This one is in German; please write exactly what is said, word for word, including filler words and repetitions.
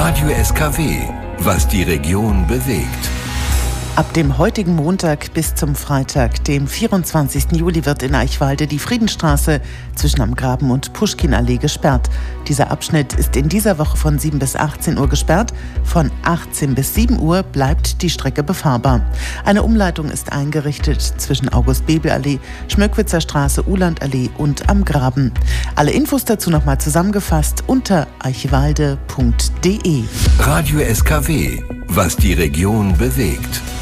Radio S K W, was die Region bewegt. Ab dem heutigen Montag bis zum Freitag, dem vierundzwanzigsten Juli, wird in Eichwalde die Friedensstraße zwischen Am Graben und Puschkinallee gesperrt. Dieser Abschnitt ist in dieser Woche von sieben bis achtzehn Uhr gesperrt. Von achtzehn bis sieben Uhr bleibt die Strecke befahrbar. Eine Umleitung ist eingerichtet zwischen August-Bebel-Allee, Schmöckwitzer Straße, Uhlandallee und Am Graben. Alle Infos dazu nochmal zusammengefasst unter eichwalde punkt de. Radio S K W, was die Region bewegt.